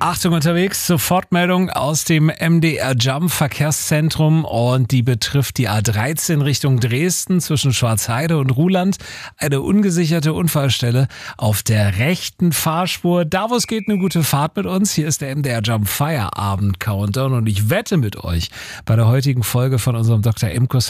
Achtung unterwegs, Sofortmeldung aus dem MDR Jump Verkehrszentrum und die betrifft die A13 Richtung Dresden zwischen Schwarzheide und Ruhland. Eine ungesicherte Unfallstelle auf der rechten Fahrspur. Davos geht eine gute Fahrt mit uns. Hier ist der MDR Jump Feierabend Countdown und ich wette mit euch bei der heutigen Folge von unserem Dr. Imkus